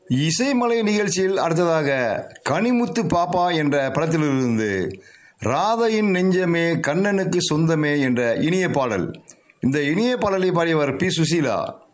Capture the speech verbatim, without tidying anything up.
இசைமலை நிகழ்ச்சியில் அடுத்ததாக கனிமுத்து பாப்பா என்ற படத்திலிருந்து ராதையின் நெஞ்சமே கண்ணனுக்கு சொந்தமே என்ற இனிய பாடல். இந்த இனிய பாடலை பாடியவர் பி சுசீலா.